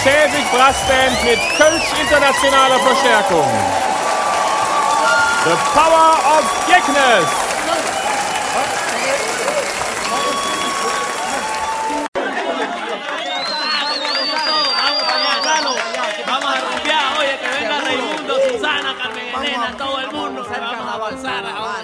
Cäsig Brassband mit Kölsch internationaler Verstärkung. The Power of Geknes. Vamos a rumbear, oye, que venga Raimundo, Susana, Carmen Elena, todo